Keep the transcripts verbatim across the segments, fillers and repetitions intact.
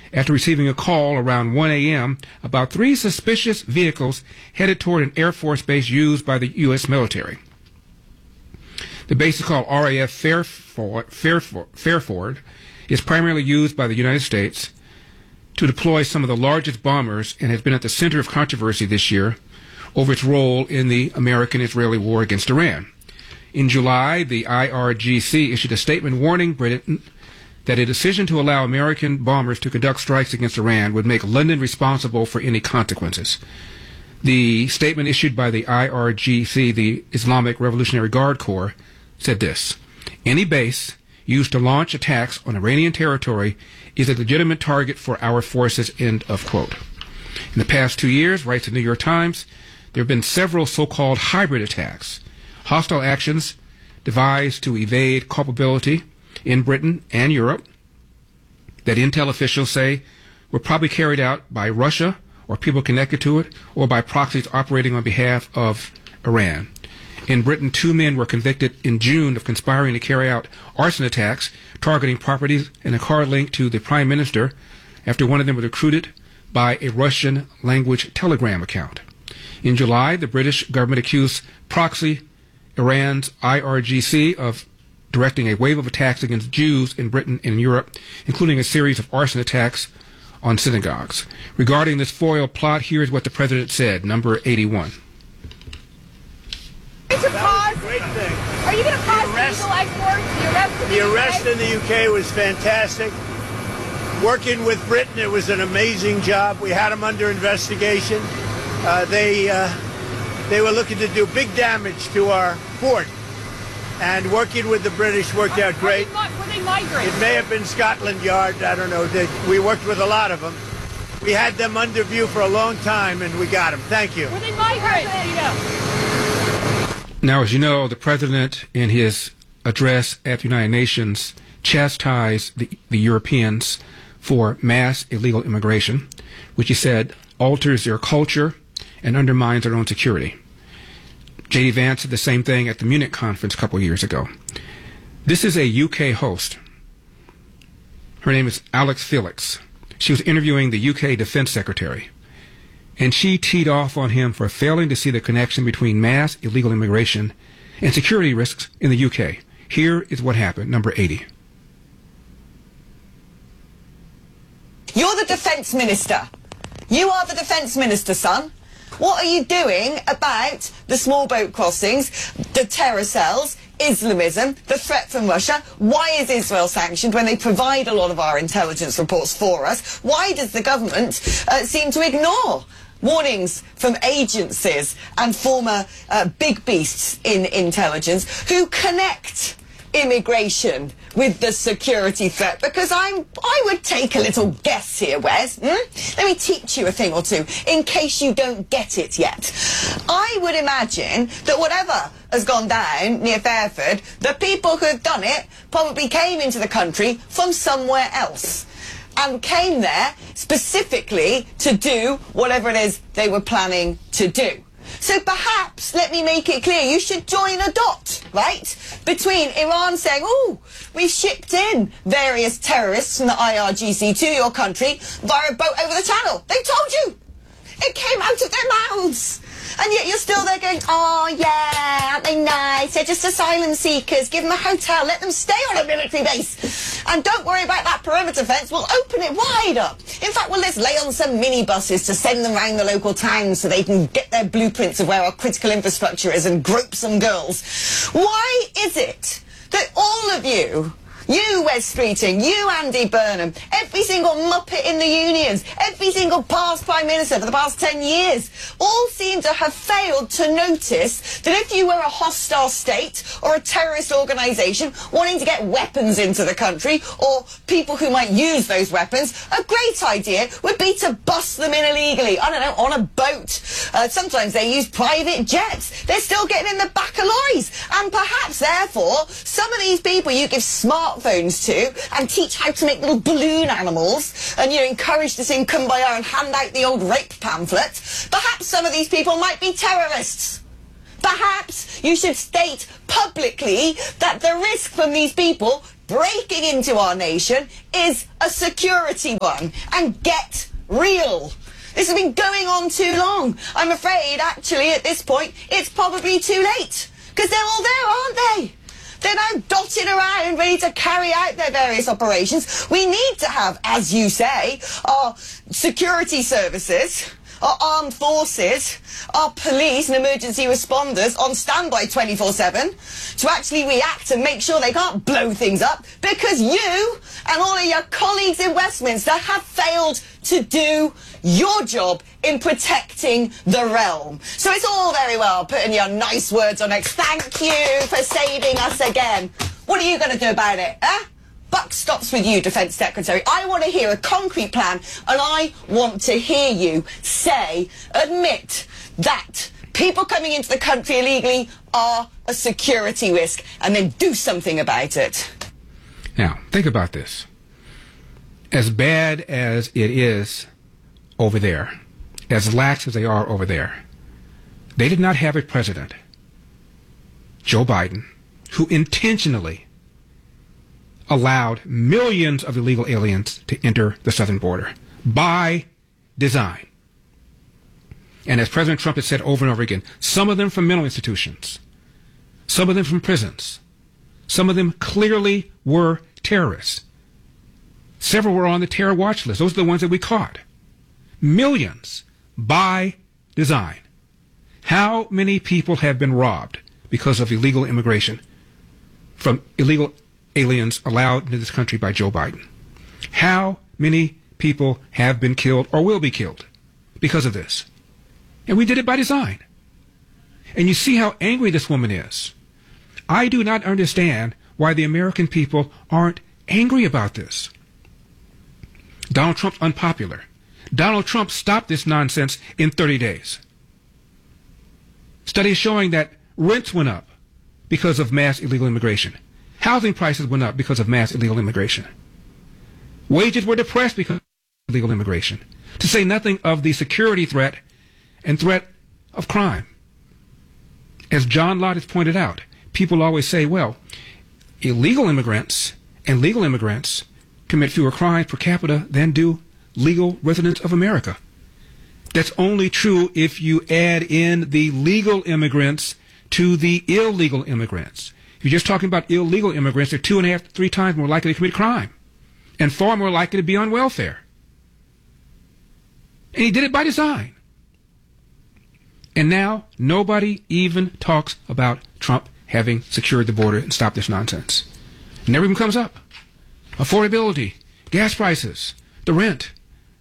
after receiving a call around one a m about three suspicious vehicles headed toward an Air Force base used by the U S military. The base is called R A F Fairford, Fairford, Fairford, is primarily used by the United States to deploy some of the largest bombers and has been at the center of controversy this year over its role in the American-Israeli war against Iran. In July, the I R G C issued a statement warning Britain that a decision to allow American bombers to conduct strikes against Iran would make London responsible for any consequences. The statement issued by the I R G C, the Islamic Revolutionary Guard Corps, said this: any base used to launch attacks on Iranian territory is a legitimate target for our forces, end of quote. In the past two years, writes the New York Times, there have been several so-called hybrid attacks, hostile actions devised to evade culpability in Britain and Europe that intel officials say were probably carried out by Russia or people connected to it or by proxies operating on behalf of Iran. In Britain, two men were convicted in June of conspiring to carry out arson attacks targeting properties in a car linked to the Prime Minister after one of them was recruited by a Russian language telegram account. In July, the British government accused proxy Iran's I R G C of directing a wave of attacks against Jews in Britain and Europe, including a series of arson attacks on synagogues. Regarding this foil plot, here's what the president said, number eighty-one. That was a great thing. Are you going to pause the arrest, illegal exports? The arrest, in the the arrest U K? in the U K was fantastic. Working with Britain, it was an amazing job. We had them under investigation. Uh, they uh, they were looking to do big damage to our port, and working with the British worked Are, out great. Are they, were they migrants? It may have been Scotland Yard. I don't know. They, we worked with a lot of them. We had them under view for a long time, and we got them. Thank you. Were they migrants? You know? Now, as you know, the president, in his address at the United Nations, chastised the, the Europeans for mass illegal immigration, which he said alters their culture and undermines their own security. J D Vance did the same thing at the Munich conference a couple of years ago. This is a U K host. Her name is Alex Felix. She was interviewing the U K Defense Secretary, and she teed off on him for failing to see the connection between mass illegal immigration and security risks in the U K. Here is what happened, number eighty. You're the defence minister. You are the defence minister, son. What are you doing about the small boat crossings, the terror cells, Islamism, the threat from Russia? Why is Israel sanctioned when they provide a lot of our intelligence reports for us? Why does the government uh, seem to ignore warnings from agencies and former uh, big beasts in intelligence who connect immigration with the security threat? Because I'm, I would take a little guess here, Wes. Hmm? Let me teach you a thing or two, in case you don't get it yet. I would imagine that whatever has gone down near Fairford, the people who have done it probably came into the country from somewhere else and came there specifically to do whatever it is they were planning to do. So perhaps, let me make it clear, you should join a dot, right, between Iran saying, oh, we've shipped in various terrorists from the I R G C to your country via a boat over the channel. They told you. It came out of their mouths. And yet you're still there going, oh, yeah, aren't they nice? They're just asylum seekers. Give them a hotel. Let them stay on a military base. And don't worry about that perimeter fence. We'll open it wide up. In fact, well, let's lay on some minibuses to send them around the local towns so they can get their blueprints of where our critical infrastructure is and grope some girls. Why is it that all of you, you, Wes Streeting, you, Andy Burnham, every single muppet in the unions, every single past Prime Minister for the past ten years, all seem to have failed to notice that if you were a hostile state or a terrorist organisation wanting to get weapons into the country, or people who might use those weapons, a great idea would be to bust them in illegally, I don't know, on a boat. Uh, sometimes they use private jets. They're still getting in the back of lorries. And perhaps, therefore, some of these people you give smart phones to and teach how to make little balloon animals and, you know, encourage to sing Kumbaya and hand out the old rape pamphlet, perhaps some of these people might be terrorists. Perhaps you should state publicly that the risk from these people breaking into our nation is a security one. And get real. This has been going on too long. I'm afraid, actually, at this point, it's probably too late. Because they're all there, aren't they? They're now dotted around, ready to carry out their various operations. We need to have, as you say, our security services, our armed forces, our police and emergency responders on standby twenty-four seven to actually react and make sure they can't blow things up, because you and all of your colleagues in Westminster have failed to do your job in protecting the realm. So it's all very well putting your nice words on X. Thank you for saving us again. What are you going to do about it, eh? Buck stops with you, Defence Secretary. I want to hear a concrete plan, and I want to hear you say, admit that people coming into the country illegally are a security risk, and then do something about it. Now, think about this. As bad as it is over there, as lax as they are over there, they did not have a president, Joe Biden, who intentionally allowed millions of illegal aliens to enter the southern border by design. And as President Trump has said over and over again, some of them from mental institutions, some of them from prisons, some of them clearly were terrorists. Several were on the terror watch list. Those are the ones that we caught. Millions by design. How many people have been robbed because of illegal immigration from illegal aliens allowed into this country by Joe Biden? How many people have been killed or will be killed because of this? And we did it by design. And you see how angry this woman is. I do not understand why the American people aren't angry about this. Donald Trump's unpopular. Donald Trump stopped this nonsense in thirty days. Studies showing that rents went up because of mass illegal immigration. Housing prices went up because of mass illegal immigration. Wages were depressed because of illegal immigration. To say nothing of the security threat and threat of crime. As John Lott has pointed out, people always say, well, illegal immigrants and legal immigrants commit fewer crimes per capita than do legal residents of America. That's only true if you add in the legal immigrants to the illegal immigrants. If you're just talking about illegal immigrants, they're two and a half to three times more likely to commit crime and far more likely to be on welfare. And he did it by design. And now nobody even talks about Trump having secured the border and stopped this nonsense. It never even comes up. Affordability, gas prices, the rent.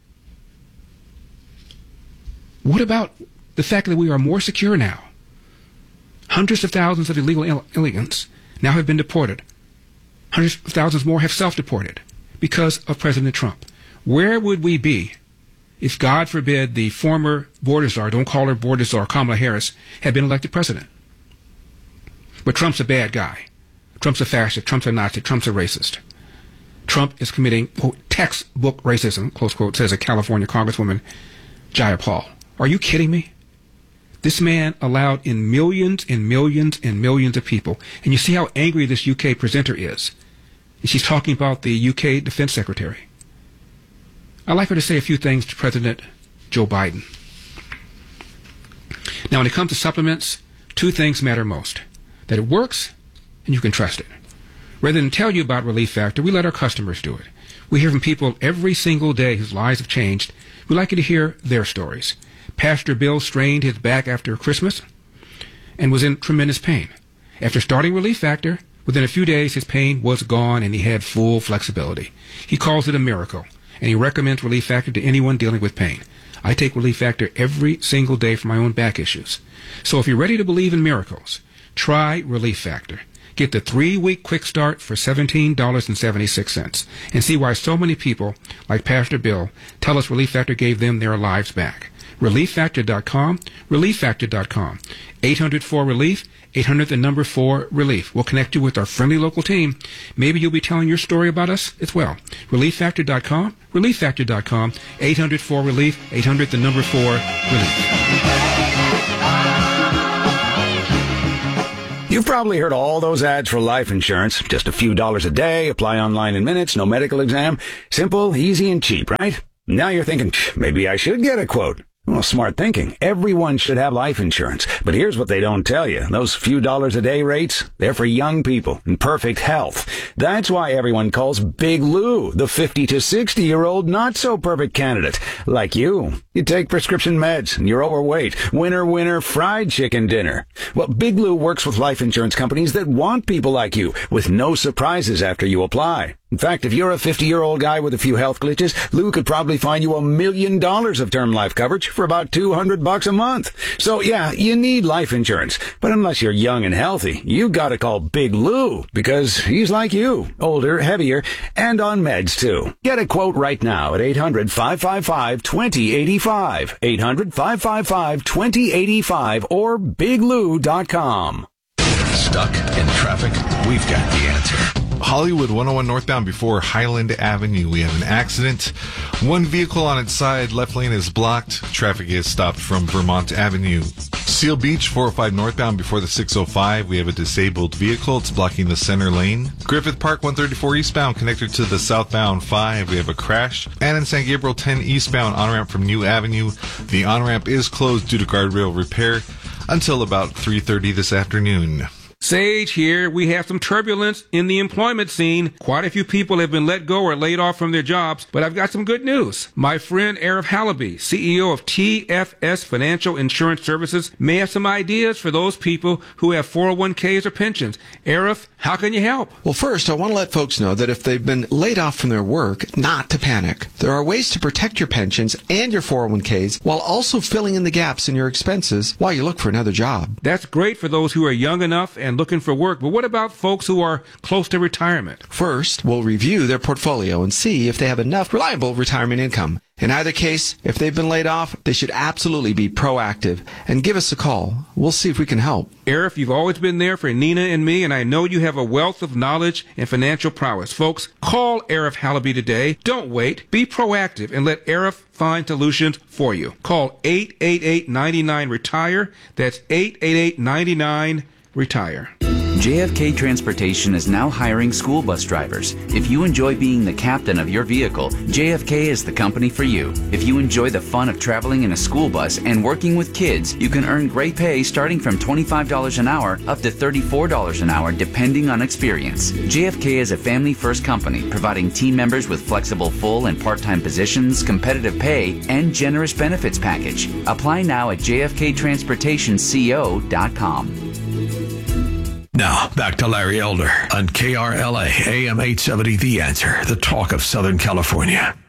What about the fact that we are more secure now? Hundreds of thousands of illegal Ill- illegals now have been deported. Hundreds of thousands more have self-deported because of President Trump. Where would we be if, God forbid, the former border czar, don't call her border czar, Kamala Harris, had been elected president? But Trump's a bad guy. Trump's a fascist. Trump's a Nazi. Trump's a racist. Trump is committing, quote, textbook racism, close quote, says a California Congresswoman, Jayapal. Are you kidding me? This man allowed in millions and millions and millions of people. And you see how angry this U K presenter is. And she's talking about the U K Defense Secretary. I'd like her to say a few things to President Joe Biden. Now, when it comes to supplements, two things matter most. That it works and you can trust it. Rather than tell you about Relief Factor, we let our customers do it. We hear from people every single day whose lives have changed. We'd like you to hear their stories. Pastor Bill strained his back after Christmas and was in tremendous pain. After starting Relief Factor, within a few days his pain was gone and he had full flexibility. He calls it a miracle, and he recommends Relief Factor to anyone dealing with pain. I take Relief Factor every single day for my own back issues. So if you're ready to believe in miracles, try Relief Factor. Get the three-week quick start for seventeen dollars and seventy-six cents and see why so many people, like Pastor Bill, tell us Relief Factor gave them their lives back. relief factor dot com, relief factor dot com. eight hundred four relief, eight hundred the number four relief. We'll connect you with our friendly local team. Maybe you'll be telling your story about us as well. relief factor dot com, relief factor dot com, eight hundred four relief, eight hundred the number four relief. You've probably heard all those ads for life insurance. Just a few dollars a day, apply online in minutes, no medical exam. Simple, easy, and cheap, right? Now you're thinking, maybe I should get a quote. Well, smart thinking. Everyone should have life insurance. But here's what they don't tell you. Those few dollars a day rates, they're for young people in perfect health. That's why everyone calls Big Lou the fifty to sixty year old not so perfect candidate. Like you. You take prescription meds and you're overweight. Winner, winner, fried chicken dinner. Well, Big Lou works with life insurance companies that want people like you with no surprises after you apply. In fact, if you're a fifty-year-old guy with a few health glitches, Lou could probably find you a million dollars of term life coverage for about two hundred bucks a month. So yeah, you need life insurance. But unless you're young and healthy, you gotta call Big Lou because he's like you, older, heavier, and on meds too. Get a quote right now at eight hundred, five five five, two zero eight five, eight hundred, five five five, two zero eight five, or big lou dot com. Stuck in traffic? We've got the answer. Hollywood one oh one northbound before Highland Avenue. We have an accident. One vehicle on its side, left lane is blocked. Traffic is stopped from Vermont Avenue. Seal Beach four oh five northbound before the six oh five. We have a disabled vehicle. It's blocking the center lane. Griffith Park one thirty-four eastbound connected to the southbound five. We have a crash. And in San Gabriel ten eastbound on-ramp from New Avenue. The on-ramp is closed due to guardrail repair until about three thirty this afternoon. Sage here. We have some turbulence in the employment scene. Quite a few people have been let go or laid off from their jobs, but I've got some good news. My friend Arif Halaby, C E O of T F S Financial Insurance Services, may have some ideas for those people who have four oh one k's or pensions. Arif, how can you help? Well, first, I want to let folks know that if they've been laid off from their work, not to panic. There are ways to protect your pensions and your four oh one k's while also filling in the gaps in your expenses while you look for another job. That's great for those who are young enough and looking for work, but what about folks who are close to retirement? First, we'll review their portfolio and see if they have enough reliable retirement income. In either case, if they've been laid off, they should absolutely be proactive and give us a call. We'll see if we can help. Arif, you've always been there for Nina and me, and I know you have a wealth of knowledge and financial prowess. Folks, call Arif Halaby today. Don't wait. Be proactive and let Arif find solutions for you. Call eight eight eight, nine nine, retire. That's eight eight eight, nine nine, retire. J F K Transportation is now hiring school bus drivers. If you enjoy being the captain of your vehicle, J F K is the company for you. If you enjoy the fun of traveling in a school bus and working with kids, you can earn great pay starting from twenty-five dollars an hour up to thirty-four dollars an hour depending on experience. J F K is a family-first company providing team members with flexible full and part-time positions, competitive pay, and generous benefits package. Apply now at j f k transportation co dot com. Now, back to Larry Elder on K R L A, A M eight seventy, The Answer, the talk of Southern California.